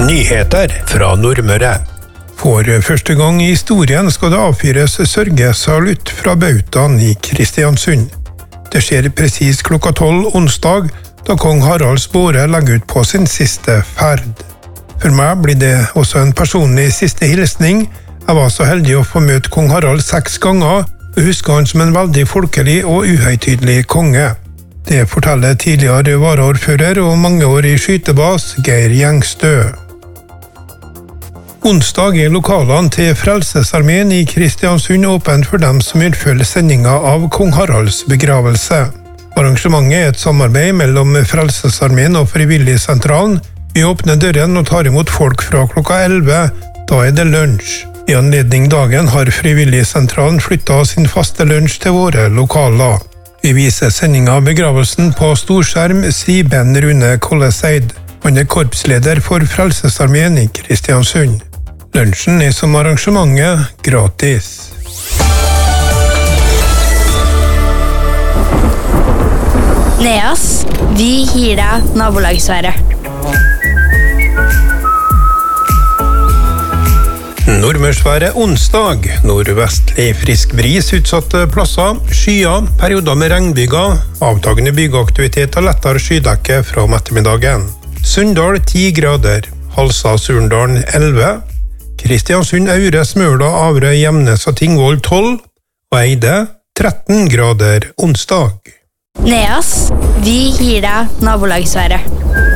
Nyheter fra Nordmøre. For første gang i historien skal det avfyres sørgesalutt fra Bautaen i Kristiansund. Det skjer presis klokka 12 onsdag, da kong Haralds båre legger ut på sin siste ferd. For meg blir det også en personlig siste hilsning. Jeg var så heldig å få møte kong Harald 6 ganger, og husker han som en veldig folkelig og uhøytidelig konge. Det forteller tidligere varaordfører og mangeårig skytebas Geir Gjengstø. Onsdag er lokalene til Frelsesarmeen i Kristiansund åpent for dem som vil følge sendinga av kong Haralds begravelse. Arrangementet er et samarbeid mellom Frelsesarmeen og Frivilligsentralen. Vi åpner døren og tar imot folk fra klokka 11. Da er det lunsj. I anledning dagen har Frivilligsentralen flyttet sin faste lunsj til våre lokaler. Vi viser sendinga av begravelsen på storskjerm, sier Ben Rune Kolleseid. Han er korpsleder for Frelsesarmeen i Kristiansund. Lunsjen er som arrangementet gratis. Neas, vi gir deg nabolagsværet. Nordmørsværet onsdag. Nordvestlig frisk bris utsatte plasser. Skyer, perioder med regnbyger. Avtagende bygeaktivitet og lettere skydekke fra om ettermiddagen. Sunndal 10 grader. Halsa-Surndalen 11. Kristiansund, Aure, Smøla, Averøy, Gjemnes og Tingvoll 12. Og Eide 13 grader onsdag. Neas, vi gir deg nabolagsværet.